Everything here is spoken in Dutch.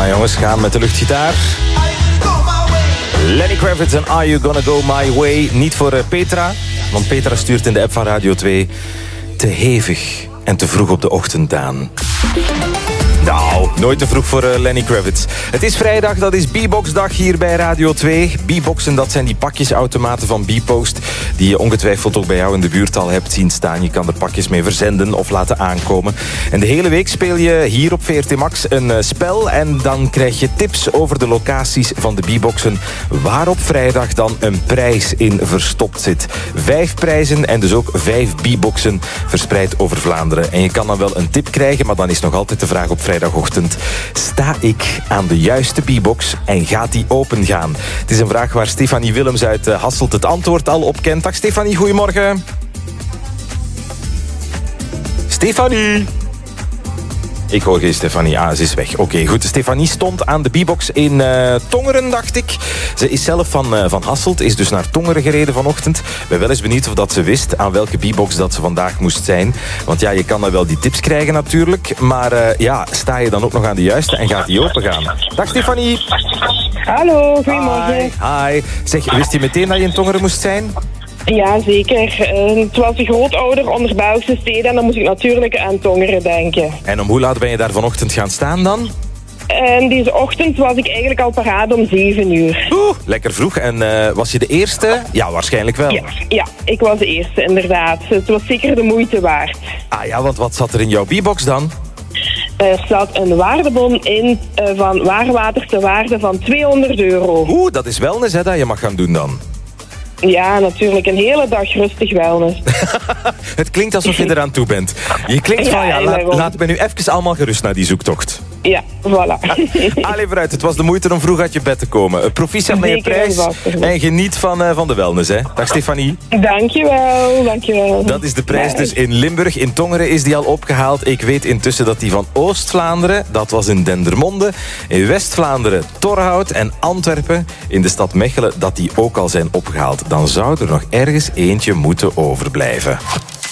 gaan jongens, gaan met de luchtgitaar. Lenny Kravitz en Are You Gonna Go My Way. Niet voor Petra, want Petra stuurt in de app van Radio 2... te hevig en te vroeg op de ochtend aan. Nou, nooit te vroeg voor Lenny Kravitz. Het is vrijdag, dat is B-Box-dag hier bij Radio 2. B-Boxen, dat zijn die pakjesautomaten van B-Post... die je ongetwijfeld ook bij jou in de buurt al hebt zien staan. Je kan er pakjes mee verzenden of laten aankomen. En de hele week speel je hier op VRT Max een spel... en dan krijg je tips over de locaties van de B-Boxen... waar op vrijdag dan een prijs in verstopt zit. 5 prijzen en dus ook 5 B-Boxen verspreid over Vlaanderen. En je kan dan wel een tip krijgen, maar dan is nog altijd de vraag op vrijdagochtend: sta ik aan de juiste B-box en gaat die open gaan? Het is een vraag waar Stefanie Willems uit Hasselt het antwoord al op kent. Dag Stefanie, goedemorgen. Stefanie. Ik hoor geen Stefanie. Ah, ze is weg. Oké, goed. Stefanie stond aan de B-box in Tongeren, dacht ik. Ze is zelf van Hasselt, is dus naar Tongeren gereden vanochtend. Ik ben wel eens benieuwd of dat ze wist aan welke B-box dat ze vandaag moest zijn. Want ja, je kan dan wel die tips krijgen natuurlijk. Maar sta je dan ook nog aan de juiste en gaat die open gaan? Dag Stefanie. Hallo, goedemorgen. Hi. Zeg, wist je meteen dat je in Tongeren moest zijn? Ja, zeker. Het was een grootouder onder Belgische steden en dan moest ik natuurlijk aan Tongeren denken. En om hoe laat ben je daar vanochtend gaan staan dan? En deze ochtend was ik eigenlijk al paraat om 7 uur. Oeh, lekker vroeg. En was je de eerste? Ja, waarschijnlijk wel. Ja, ik was de eerste, inderdaad. Het was zeker de moeite waard. Ah ja, want wat zat er in jouw B-box dan? Er zat een waardebon in van Waarwater ter waarde van €200. Oeh, dat is wellness hè, dat je mag gaan doen dan. Ja, natuurlijk. Een hele dag rustig wellness. Het klinkt alsof je eraan toe bent. Je klinkt van, laten we nu even allemaal gerust naar die zoektocht. Ja, voilà. Allee, vooruit. Het was de moeite om vroeg uit je bed te komen. Proficiat met je prijs en geniet van de wellness, hè. Dag Stefanie. Dankjewel. Dat is de prijs dus in Limburg. In Tongeren is die al opgehaald. Ik weet intussen dat die van Oost-Vlaanderen, dat was in Dendermonde, in West-Vlaanderen, Torhout en Antwerpen, in de stad Mechelen, dat die ook al zijn opgehaald. Dan zou er nog ergens eentje moeten overblijven.